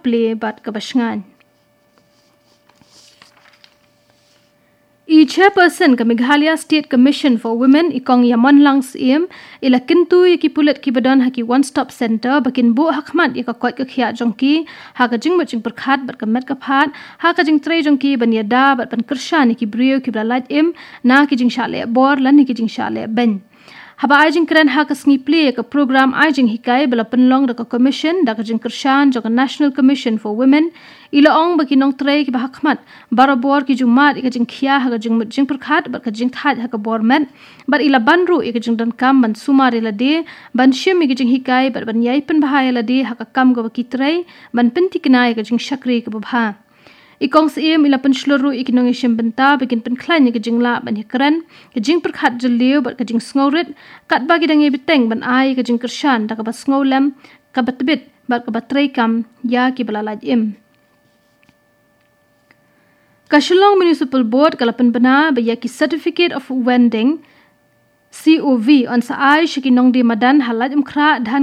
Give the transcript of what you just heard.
play bat kabasngan. Chairperson ka Meghalaya State Commission for Women ikong Yaman Langs im ila kintu ki pulet ki badan haki one stop center bakin bu hakmat ka kwat ka khia jongki ha ka jing maching perkhat bat ka met ka phat ha ka jing trei jongki banyada bat pan kershan ki brio ki bralat im na ki jing shale bor lan ki jing shale ben haba ajing kran ha ka sngi play ka program ajing hikai bala penlong da ka commission da ka jing kershan jo ka National Commission for Women ila ong baki nong trei ki bahakmat barabor ki jumat ka jing khia ha ka jing perkhat bat ka jing that ha ka bormen bar ila banru ka jing dan kam ban sumari la de ban shim ki jing hikai bat ban yai pen bahaya la de ha ka kam go baki trei ban penti kinai ka jing shakri ka babha ikong sim ila pen shloru ikinong ishim benta bikin pen klan ka jing la ban hikran ka jing perkhat jeliu bat ka jing sngorit kat bagi dangi biteng ban ai ka jing kershan da ka bas ngolem ka batbit bat ka batrei kam ya ki balalaj im Kashilong Municipal Board kalapan bana bayaki Certificate of Vending COV on sa ay shikinong di madan halat imkra dhan